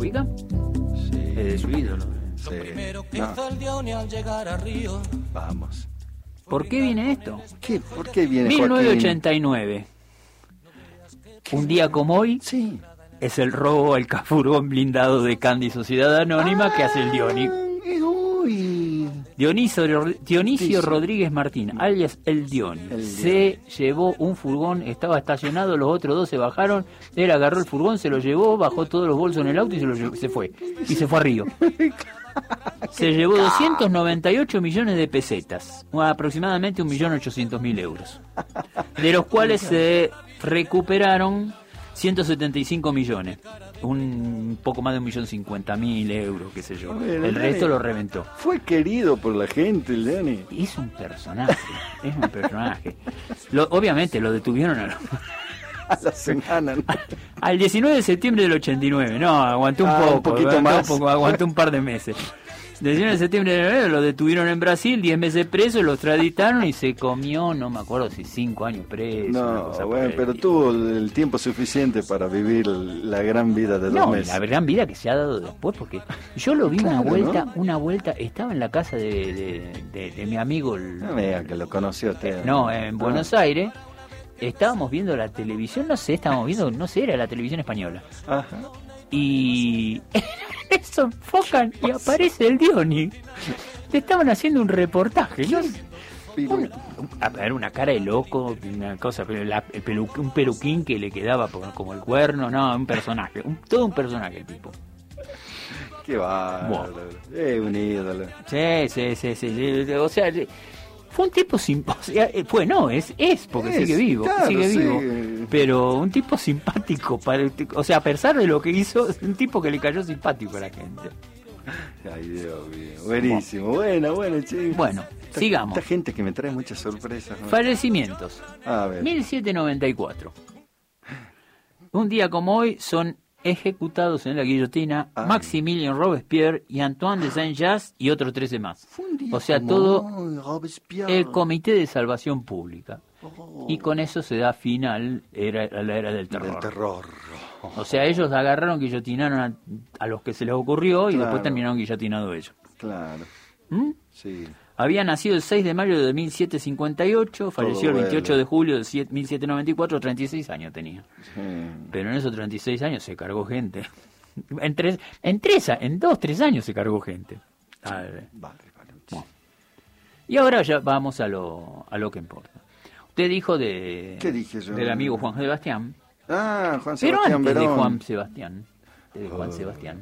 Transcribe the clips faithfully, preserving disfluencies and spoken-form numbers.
ubica? Sí. Es de su ídolo. Sí. No. Vamos. ¿Por qué viene esto? ¿Qué? ¿Por qué viene mil novecientos Joaquín? ochenta y nueve. Un día como hoy, Sí. es el robo al furgón blindado de Candy Sociedad Anónima que hace el Dioni. Ay, uy. Dionisio, Dionisio Sí, sí. Rodríguez Martín, alias el Dioni, El se llevó un furgón, estaba estacionado, los otros dos se bajaron, él agarró el furgón, se lo llevó, bajó todos los bolsos en el auto y se, lo llevó, se fue. Y se fue a Río. Se llevó doscientos noventa y ocho millones de pesetas, aproximadamente un millón ochocientos mil euros, de los cuales se recuperaron ciento setenta y cinco millones, un poco más de un millón cincuenta mil euros, qué sé yo. Bueno, El resto Dani, lo reventó. Fue querido por la gente, el Dani. Es un personaje, es un personaje. Lo, obviamente lo detuvieron a lo- A la semana, ¿no? al diecinueve de septiembre del ochenta y nueve. No, aguantó un Ah, poco, un poquito aguantó, más. un poco, aguantó un par de meses. diecinueve de septiembre del noventa y nueve lo detuvieron en Brasil, diez meses preso, lo extraditaron y se comió, no me acuerdo si cinco años preso. una No, cosa por bueno, el pero estilo. tuvo el tiempo suficiente para vivir la gran vida de dos No, y meses. la gran vida que se ha dado después, porque yo lo vi una Claro, vuelta, ¿no? una vuelta, estaba en la casa de, de, de- de mi amigo, el- No me diga que lo conoció usted. no, en Buenos Aires, estábamos viendo la televisión, no sé, estábamos viendo, no sé, era la televisión española, Ajá. y eso enfocan y aparece el Dioni. Le estaban haciendo un reportaje, ¿no? Un- a ver, una cara de loco, una cosa, pero la- el pelu- un peluquín que le quedaba por- como el cuerno, no, un personaje, un- todo un personaje el tipo. Qué bárbaro. Es un ídolo. Sí, sí, sí, sí, sí, o sea, fue un tipo sin, o sea, eh, fue, no, es, es porque Es, sigue vivo, claro, sigue sí. vivo, pero un tipo simpático, para, o sea, a pesar de lo que hizo, un tipo que le cayó simpático a la gente. Ay, Dios mío. Buenísimo. Bueno, bueno, che. Bueno, Esta- sigamos. Esta gente que me trae muchas sorpresas, ¿no? Fallecimientos. A ver. mil setecientos noventa y cuatro. Un día como hoy son ejecutados en la guillotina Ay. Maximilien Robespierre y Antoine de Saint-Just y otros trece más. Fue un día O sea, como todo hoy, Robespierre. el Comité de Salvación Pública. Oh, Y con eso se da final era, a la era del terror. del terror. O sea, ellos agarraron, guillotinaron a, a los que se les ocurrió y Claro. después terminaron guillotinando ellos. Claro. ¿Mm? Sí. Había nacido el seis de mayo de mil setecientos cincuenta y ocho, falleció el bueno. veintiocho de julio de mil setecientos noventa y cuatro, treinta y seis años tenía. Sí. Pero en esos treinta y seis años se cargó gente. En tres, en tres, a- en dos, tres años se cargó gente. A ver. Vale, vale. Bueno. Y ahora ya vamos a lo, a lo que importa. Usted dijo de ¿Qué dije yo? del amigo Juan Sebastián, Ah, Juan pero Sebastián antes de Verón. Juan Sebastián, antes de Juan Oh. Sebastián,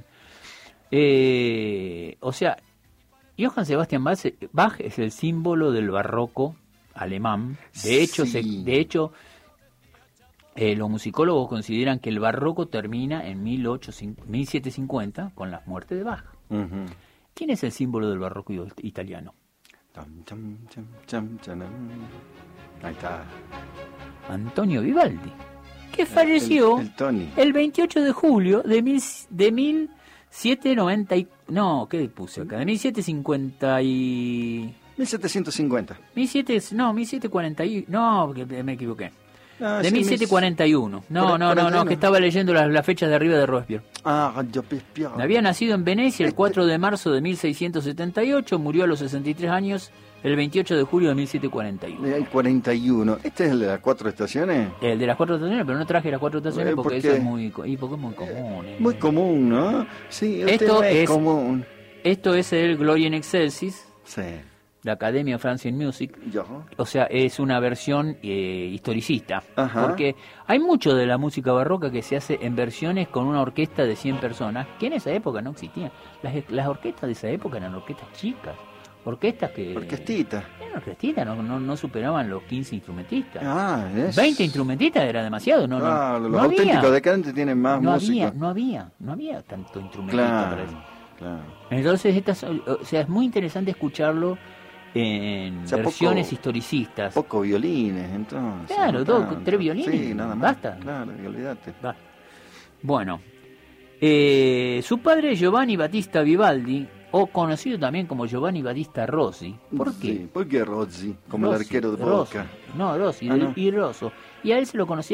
eh, o sea, Johann Sebastian Bach, Bach es el símbolo del barroco alemán. De hecho, Sí. se, de hecho, eh, los musicólogos consideran que el barroco termina en mil setecientos cincuenta con la muerte de Bach. Ujú. ¿Quién es el símbolo del barroco italiano? Tam, cham, cham, cham, chanam. Ahí está. Antonio Vivaldi, que falleció El, el Tony. el veintiocho de julio de mil, de mil setecientos noventa y... No, ¿qué puse acá? De mil setecientos cincuenta y... mil setecientos cincuenta. mil setecientos, no, mil setecientos cuarenta y... No, que me equivoqué. Ah, De sí, mil setecientos cuarenta y uno. No, no, no, no, que estaba leyendo las, las fechas de arriba de Robespierre. Ah, Robespierre. Había nacido en Venecia el cuatro de marzo de mil seiscientos setenta y ocho, murió a los sesenta y tres años el veintiocho de julio de mil setecientos cuarenta y uno. El cuarenta y uno. ¿Este es el de las cuatro estaciones? El de las cuatro estaciones, pero no traje las cuatro estaciones Eh, porque ¿por eso qué? es muy, co- y porque es muy común. eh. Muy común, ¿no? Sí, el Esto tema es, es- común. Esto es el Gloria in Excelsis, Sí. la Academia Francia in Music. Yo. O sea, es una versión eh, historicista. Ajá. Porque hay mucho de la música barroca que se hace en versiones con una orquesta de cien personas, que en esa época no existían. Las, las orquestas de esa época eran orquestas chicas. Orquestas que... Orquestita. Eran orquestitas, no, no, no superaban los quince instrumentistas. Ah, es. veinte instrumentistas era demasiado, ¿no? no, Claro, los no auténticos había, decadentes tienen más no música. había, no había, no había tanto instrumentista para Claro, eso. claro. Entonces, estas, o sea, es muy interesante escucharlo en O sea, versiones poco- historicistas. Poco violines, entonces. Claro, no todo, tanto. tres violines, Sí, nada más. basta. Claro, y olvídate. Va. Bueno, eh, su padre Giovanni Battista Vivaldi, o conocido también como Giovanni Battista Rossi. ¿Por qué? Sí, ¿por qué Rozzi? Como el Rossi, arquero de Rossi. Boca. No, Rossi, Ah, no. y Rosso. Y a él se lo conocía